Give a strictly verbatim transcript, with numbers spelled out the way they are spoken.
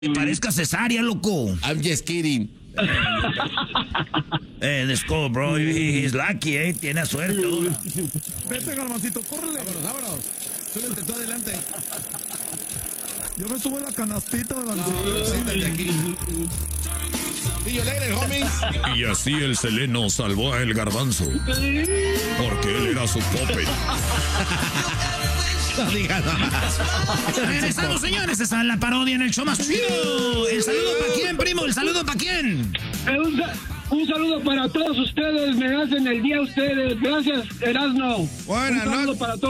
Que parezca cesárea, loco. I'm just kidding. Eh, let's go, bro. He- He's lucky, eh. Tiene suerte. Vete, Garbancito, córrele. Vámonos, vámonos. Súbete tú adelante. Yo me subo en la canastita de la Siéntate aquí. See you later, homies. Y así el Seleno salvó a el Garbanzo. Porque él era su puppet. No digas más. Regresamos, señores. Esta es la parodia en el show más chido. ¿El saludo para quién, primo? ¿El saludo para quién? Eh, un, sa- un saludo para todos ustedes, me hacen el día ustedes. Gracias, Erasmo. Buenas Un saludo noches. para todos.